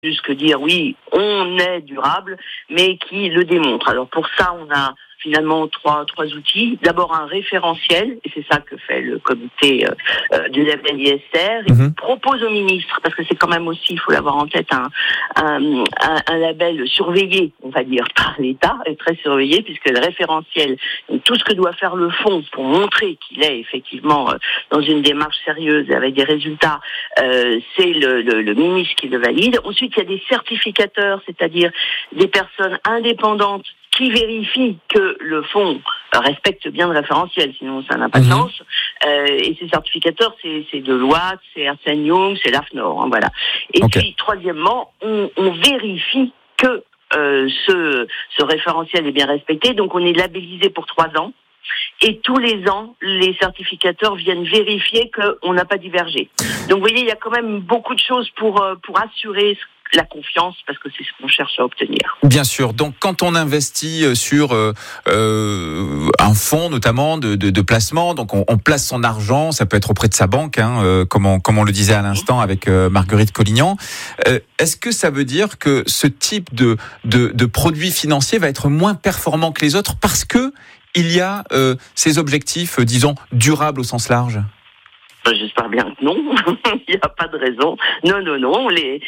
juste que dire oui, on est durable, mais qui le démontre. Alors pour ça, on a finalement trois outils. D'abord un référentiel, et c'est ça que fait le comité du label ISR. Il propose au ministre, parce que c'est quand même aussi, il faut l'avoir en tête, un label surveillé, on va dire, par l'État, et très surveillé, puisque le référentiel, tout ce que doit faire le fonds pour montrer qu'il est effectivement dans une démarche sérieuse et avec des résultats, c'est le ministre qui le valide. Ensuite, il y a des certificateurs, c'est-à-dire des personnes indépendantes qui vérifie que le fonds respecte bien le référentiel, sinon ça n'a pas de sens. Et ces certificateurs, c'est Deloitte, c'est Ernst & Young, c'est l'AFNOR, voilà. Et puis, troisièmement, on vérifie que ce référentiel est bien respecté. Donc, on est labellisé pour 3 ans. Et tous les ans, les certificateurs viennent vérifier qu'on n'a pas divergé. Donc, vous voyez, il y a quand même beaucoup de choses pour assurer la confiance, parce que c'est ce qu'on cherche à obtenir. Bien sûr. Donc, quand on investit sur un fonds, notamment de placement, donc on place son argent, ça peut être auprès de sa banque, comme on le disait à l'instant avec Marguerite Collignan. Est-ce que ça veut dire que ce type de produit financier va être moins performant que les autres parce que il y a ces objectifs, disons, durables au sens large? J'espère bien que non. Il n'y a pas de raison. Non.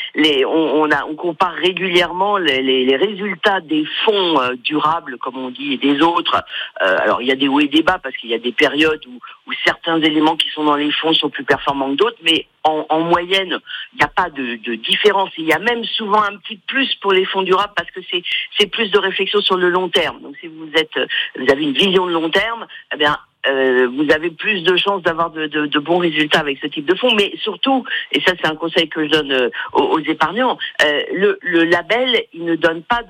On compare régulièrement les résultats des fonds durables, comme on dit, et des autres. Alors, il y a des hauts et des bas, parce qu'il y a des périodes où certains éléments qui sont dans les fonds sont plus performants que d'autres, mais en moyenne, il n'y a pas de différence. Il y a même souvent un petit plus pour les fonds durables, parce que c'est plus de réflexion sur le long terme. Donc, si vous avez une vision de long terme, eh bien, vous avez plus de chances d'avoir de bons résultats avec ce type de fonds, mais surtout, et ça c'est un conseil que je donne aux épargnants, le label, il ne donne pas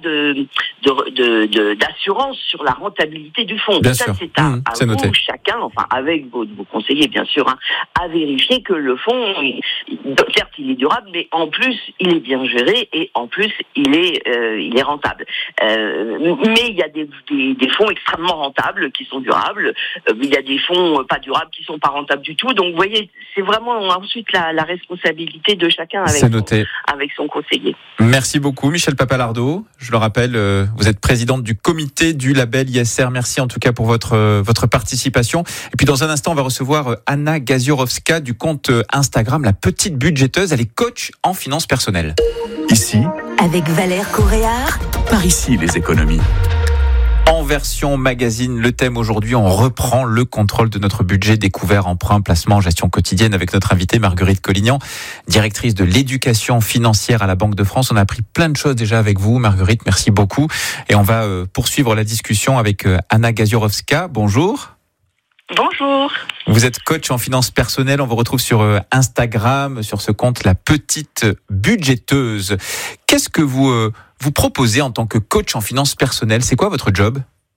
d'assurance sur la rentabilité du fonds. Bien ça sûr. c'est à c'est vous, noté. chacun, enfin avec vos conseillers bien sûr, à vérifier que le fonds, certes il est durable, mais en plus il est bien géré et en plus il est rentable. Mais il y a des fonds extrêmement rentables qui sont durables. Il y a des fonds pas durables qui sont pas rentables du tout. Donc, vous voyez, c'est vraiment ensuite la responsabilité de chacun avec son conseiller. Merci beaucoup, Michèle Papalardo. Je le rappelle, vous êtes présidente du comité du label ISR. Merci en tout cas pour votre participation. Et puis, dans un instant, on va recevoir Anna Gaziorowska du compte Instagram La Petite Budgéteuse. Elle est coach en finances personnelles. Ici, avec Valère Coréard. Par ici, les économies. En version magazine, le thème aujourd'hui, on reprend le contrôle de notre budget, découvert, emprunt, placement, gestion quotidienne, avec notre invitée Marguerite Collignan, directrice de l'éducation financière à la Banque de France. On a appris plein de choses déjà avec vous, Marguerite, merci beaucoup. Et on va poursuivre la discussion avec Anna Gaziorowska. Bonjour. Bonjour. Vous êtes coach en finances personnelles. On vous retrouve sur Instagram, sur ce compte La Petite Budgéteuse. Qu'est-ce que vous proposez en tant que coach en finances personnelles? C'est quoi votre job?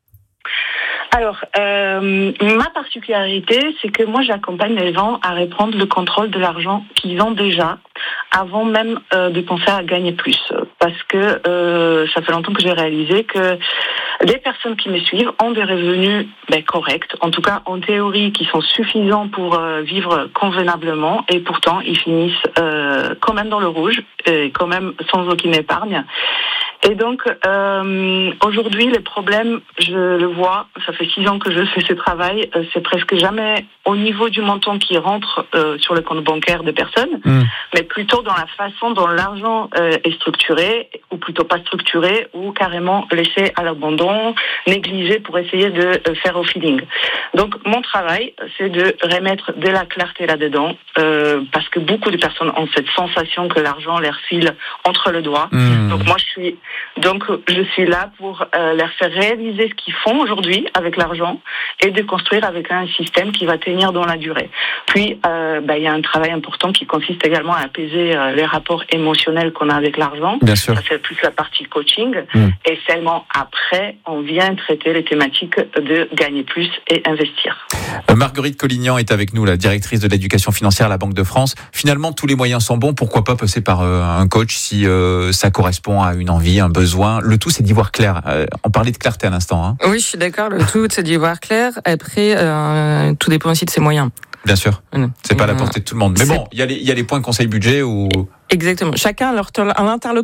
Alors, ma particularité, c'est que moi, j'accompagne les gens à reprendre le contrôle de l'argent qu'ils ont déjà, avant même de penser à gagner plus. Parce que ça fait longtemps que j'ai réalisé que les personnes qui me suivent ont des revenus corrects, en tout cas en théorie, qui sont suffisants pour vivre convenablement, et pourtant ils finissent quand même dans le rouge, et quand même sans aucune épargne. Et donc, aujourd'hui, les problèmes, je le vois, ça fait 6 ans que je fais ce travail, c'est presque jamais au niveau du montant qui rentre sur le compte bancaire des personnes, mais plutôt dans la façon dont l'argent est structuré, ou plutôt pas structuré, ou carrément laissé à l'abandon, négligé pour essayer de faire au feeling. Donc, mon travail, c'est de remettre de la clarté là-dedans, parce que beaucoup de personnes ont cette sensation que l'argent leur file entre les doigts. Donc, je suis là pour leur faire réaliser ce qu'ils font aujourd'hui avec l'argent et de construire avec un système qui va tenir dans la durée. Puis, il y a un travail important qui consiste également à apaiser les rapports émotionnels qu'on a avec l'argent. Bien sûr. Ça, c'est plus la partie coaching. Et seulement après, on vient traiter les thématiques de gagner plus et investir. Marguerite Collignan est avec nous, la directrice de l'éducation financière à la Banque de France. Finalement, tous les moyens sont bons. Pourquoi pas passer par un coach si ça correspond à une envie, un besoin. Le tout, c'est d'y voir clair. On parlait de clarté à l'instant. Oui, je suis d'accord. Le tout, c'est d'y voir clair. Après, tout dépend aussi de ses moyens. Bien sûr. C'est pas à la portée de tout le monde. Mais bon, il y a les points conseil budget où... Exactement. Chacun a l'interlocuteur